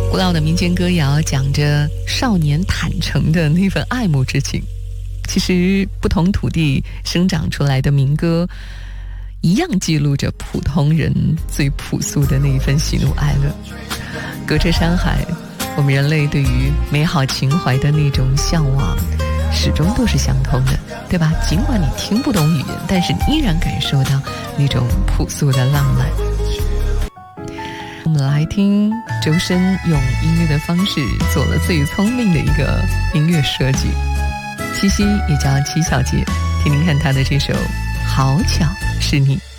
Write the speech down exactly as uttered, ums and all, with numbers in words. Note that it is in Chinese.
古老的民间歌谣讲着少年坦诚的那份爱慕之情。其实不同土地生长出来的民歌一样记录着普通人最朴素的那一份喜怒哀乐。隔着山海，我们人类对于美好情怀的那种向往始终都是相通的，对吧？尽管你听不懂语言，但是你依然感受到那种朴素的浪漫。我们来听周深用音乐的方式做了最聪明的一个音乐设计。七夕也叫七小节，听听看他的这首《好巧是你》。